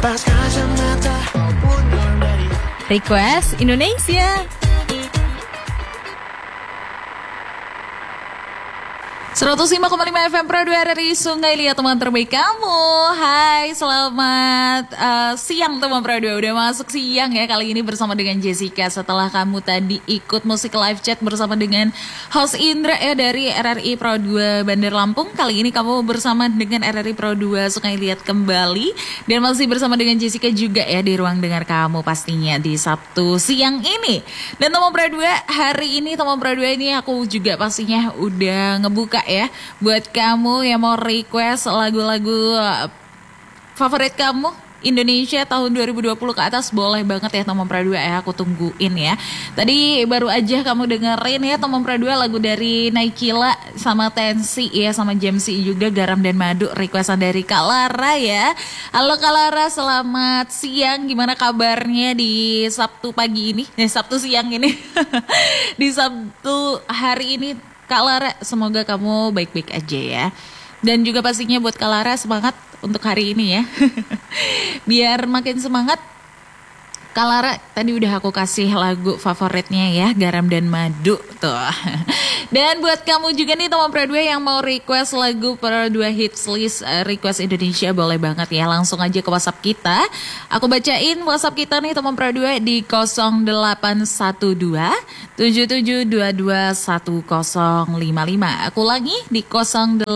Request Indonesia. 105,5 FM Pro 2 RRI Sungai Liat, teman terbaik kamu. Hai, selamat siang teman Pro 2. Udah masuk siang ya kali ini bersama dengan Jessica. Setelah kamu tadi ikut musik live chat bersama dengan host Indra ya dari RRI Pro 2 Bandar Lampung. Kali ini kamu bersama dengan RRI Pro 2 Sungai Liat kembali. Dan masih bersama dengan Jessica juga ya di ruang dengar kamu pastinya di Sabtu siang ini. Dan teman Pro 2, hari ini teman Pro 2 ini aku juga pastinya udah ngebuka ya buat kamu yang mau request lagu-lagu favorit kamu Indonesia tahun 2020 ke atas, boleh banget ya teman Pradua ya, aku tungguin ya. Tadi baru aja kamu dengerin ya teman Pradua lagu dari Naikila sama Tensi ya, sama Jamsi juga, Garam dan Madu, requestan dari Kak Lara ya. Halo Kak Lara, selamat siang, gimana kabarnya di Sabtu pagi ini? Sabtu siang ini. Di Sabtu hari ini Kak Lara, semoga kamu baik-baik aja ya. Dan juga pastinya buat Kak Lara, semangat untuk hari ini ya. Biar makin semangat, Kak Lara tadi udah aku kasih lagu favoritnya ya, Garam dan Madu tuh. Dan buat kamu juga nih teman Pro 2 yang mau request lagu Pro 2 Hits List Request Indonesia, boleh banget ya, langsung aja ke WhatsApp kita. Aku bacain WhatsApp kita nih teman Pro 2 di 0812 77221055. Aku lagi di 0812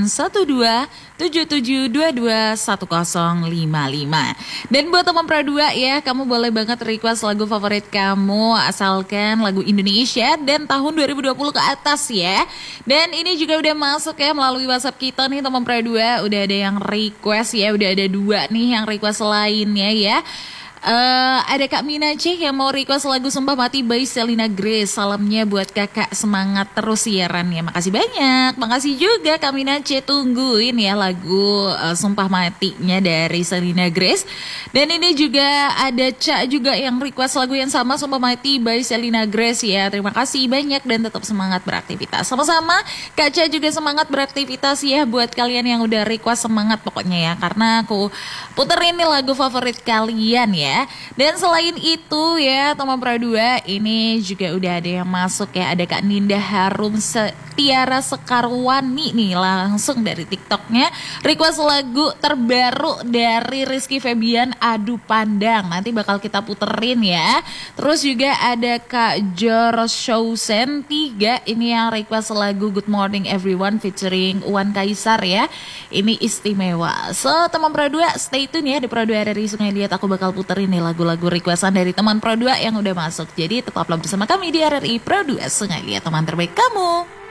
77221055. Dan buat teman Pro 2 ya, kamu boleh banget request lagu favorit kamu asalkan lagu Indonesia dan tahun 2020 ke atas ya. Dan ini juga udah masuk ya melalui WhatsApp kita nih teman Pro 2, udah ada yang request ya, udah ada 2 nih yang request lainnya ya. Ada Kak Mina C yang mau request lagu Sumpah Mati by Selena Grace. Salamnya buat kakak, semangat terus siarannya. Makasih banyak. Makasih juga Kak Mina C, tungguin ya lagu Sumpah Matinya dari Selena Grace. Dan ini juga ada Ca juga yang request lagu yang sama, Sumpah Mati by Selena Grace ya. Terima kasih banyak dan tetap semangat beraktivitas. Sama-sama Kak Ca juga semangat beraktivitas ya. Buat kalian yang udah request, semangat pokoknya ya, karena aku puterin nih lagu favorit kalian ya. Dan selain itu ya teman Pro 2, ini juga udah ada yang masuk ya. Ada Kak Ninda Harum Tiara Sekarwani nih, langsung dari TikToknya request lagu terbaru dari Rizky Febian, Adu Pandang. Nanti bakal kita puterin ya. Terus juga ada Kak Joros Showsen 3, ini yang request lagu Good Morning Everyone featuring Uwan Kaisar ya. Ini istimewa. So teman Pro 2 stay tune ya di Pro 2 RRI Sungai Liat, aku bakal puterin ini lagu-lagu requestan dari teman Pro 2 yang udah masuk. Jadi tetaplah bersama kami di RRI Pro 2 Sungai Liat, teman terbaik kamu.